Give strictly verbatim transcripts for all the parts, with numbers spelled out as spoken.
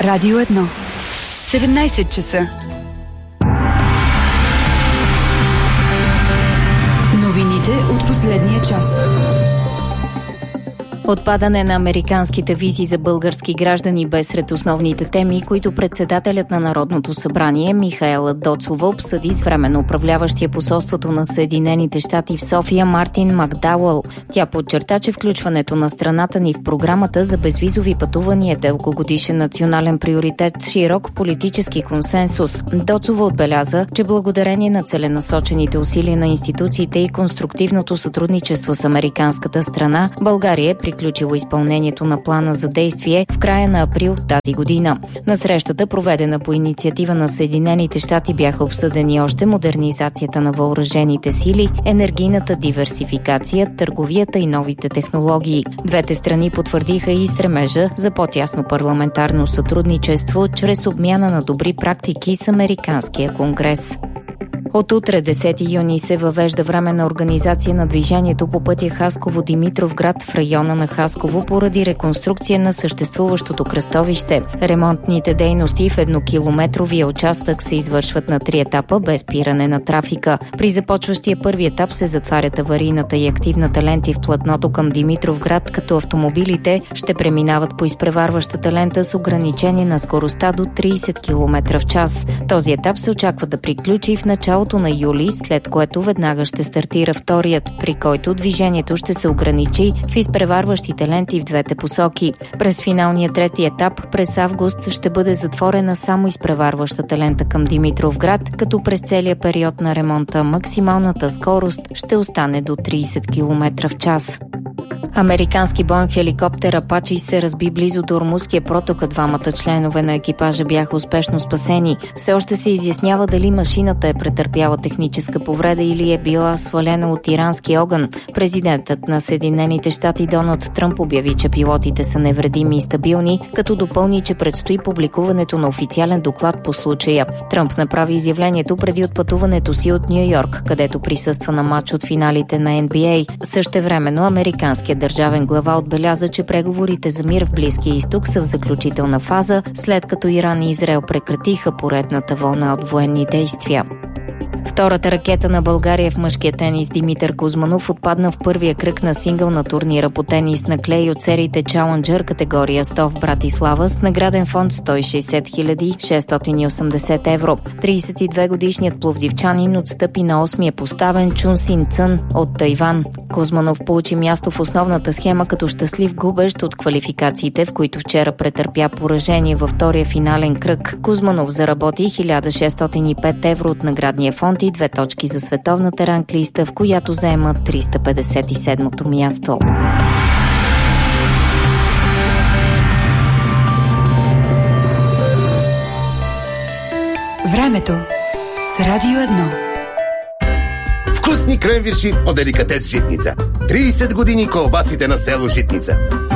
Радио едно. седемнайсет часа. Новините от последния час. Отпадане на американските визи за български граждани бе сред основните теми, които председателят на Народното събрание Михаела Доцова обсъди с временно управляващия посолството на Съединените щати в София Мартин Макдауъл. Тя подчерта, че включването на страната ни в програмата за безвизови пътувания е дългогодишен национален приоритет с широк политически консенсус. Доцова отбеляза, че благодарение на целенасочените усилия на институциите и конструктивното сътрудничество с американската страна, България е приключило изпълнението на плана за действие в края на април тази година. На срещата, проведена по инициатива на Съединените щати, бяха обсъдени още модернизацията на въоръжените сили, енергийната диверсификация, търговията и новите технологии. Двете страни потвърдиха и стремежа за по-тясно парламентарно сътрудничество чрез обмяна на добри практики с Американския конгрес. От утре, десети юни, се въвежда временна организация на движението по пътя Хасково-Димитровград в района на Хасково поради реконструкция на съществуващото кръстовище. Ремонтните дейности в еднокилометровия участък се извършват на три етапа без спиране на трафика. При започващия първи етап се затварят аварийната и активната ленти в платното към Димитровград, като автомобилите ще преминават по изпреварващата лента с ограничение на скоростта до трийсет километра в час. Този етап се очаква да приключи в началото на юли, след което веднага ще стартира вторият, при който движението ще се ограничи в изпреварващите ленти в двете посоки. През финалния трети етап през август ще бъде затворена само изпреварващата лента към Димитровград, като през целия период на ремонта максималната скорост ще остане до трийсет километра в час. Американски боен хеликоптер Апачи се разби близо до Ормузския проток, а двамата членове на екипажа бяха успешно спасени. Все още се изяснява дали машината е претърпяла техническа повреда или е била свалена от ирански огън. Президентът на Съединените щати Доналд Тръмп обяви, че пилотите са невредими и стабилни, като допълни, че предстои публикуването на официален доклад по случая. Тръмп направи изявлението преди отпътуването си от Ню Йорк, където присъства на мач от финалите на Ен Би Ей. Същевременно американският държавен глава отбеляза, че преговорите за мир в Близкия изток са в заключителна фаза, след като Иран и Израел прекратиха поредната вълна от военни действия. Втората ракета на България в мъжкия тенис Димитър Кузманов отпадна в първия кръг на сингъл на турнира по тенис на клей от сериите Чаленджър категория сто в Братислава с награден фонд сто и шейсет хиляди шестстотин и осемдесет евро. трийсет и две годишният пловдивчанин отстъпи на осмия поставен Чун Син Цън от Тайван. Кузманов получи място в основната схема като щастлив губещ от квалификациите, в които вчера претърпя поражение във втория финален кръг. Кузманов заработи хиляда шестстотин и пет евро от наградния фонд и две точки за световната ранглиста, в която заема триста петдесет и седмото място. Времето с Радио едно. Вкусни кренвирши от деликатес Житница. трийсет години колбасите на село Житница.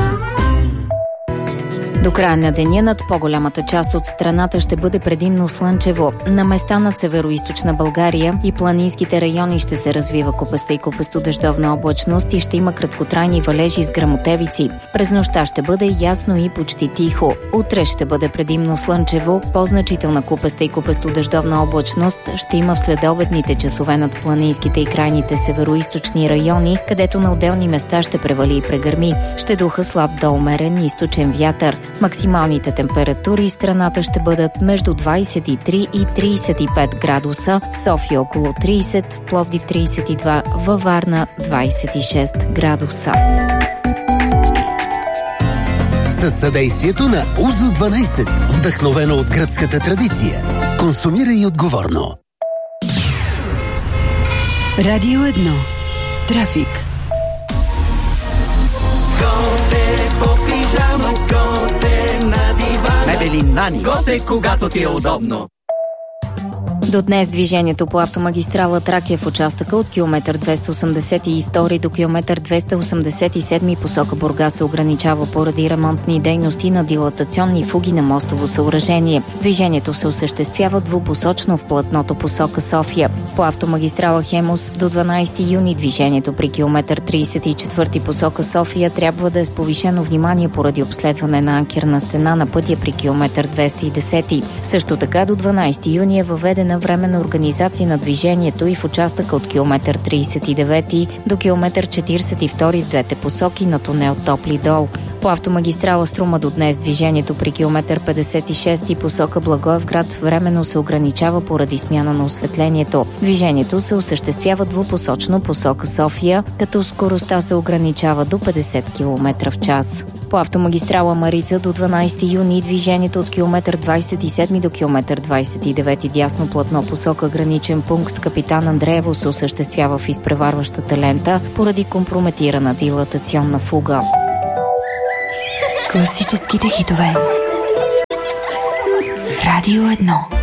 До края на деня над по-голямата част от страната ще бъде предимно слънчево. На места над североизточна България и планинските райони ще се развива купеста и купесто-дъждовна облачност и ще има краткотрайни валежи с гръмотевици. През нощта ще бъде ясно и почти тихо. Утре ще бъде предимно слънчево, по-значителна купеста и купесто-дъждовна облачност ще има в следобедните часове над планинските и крайните североизточни райони, където на отделни места ще превали и прегърми. Ще духа слаб до умерен източен вятър. Максималните температури в страната ще бъдат между двайсет и три и трийсет и пет градуса, в София около трийсет, в Пловдив трийсет и два, във Варна двайсет и шест градуса. Със съдействието на Узо дванайсет, вдъхновено от гръцката традиция. Консумирай отговорно. Радио едно. Трафик. Мебели Нани. Готе, когато ти е удобно. До днес движението по автомагистрала Тракия в участъка от километър двеста осемдесет и втори до километър двеста осемдесет и седми посока Бургас се ограничава поради ремонтни дейности на дилатационни фуги на мостово съоръжение. Движението се осъществява двупосочно в платното посока София. По автомагистрала Хемус до дванадесети юни движението при километър тридесет и четвърти посока София трябва да е с повишено внимание поради обследване на анкерна стена на пътя при километър двеста и десет. Също така до дванадесети юни е въведена временна организация на движението и в участъка от километър тридесет и девети до километър четиридесет и втори в двете посоки на тунел Топли дол. По автомагистрала Струма до днес движението при километър петдесет и шести посока Благоевград временно се ограничава поради смяна на осветлението. Движението се осъществява двупосочно посока София, като скоростта се ограничава до петдесет километра в час. По автомагистрала Марица до дванадесети юни движението от километър двадесет и седми до километър двадесет и девети дясно платно посока граничен пункт Капитан Андреево се осъществява в изпреварващата лента поради компрометирана дилатационна фуга. Класическите хитове. Радио едно.